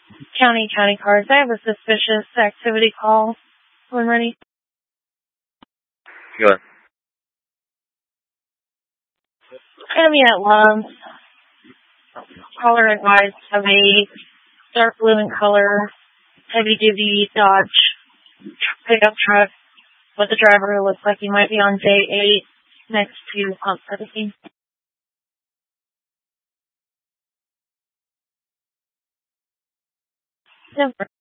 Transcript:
County cars. I have a suspicious activity call. When ready. Go ahead. Enemy at Lumps. Caller advised of a dark blue in color, heavy duty Dodge pickup truck with a driver who looks like he might be on day 8 next to Pump 17. Denver.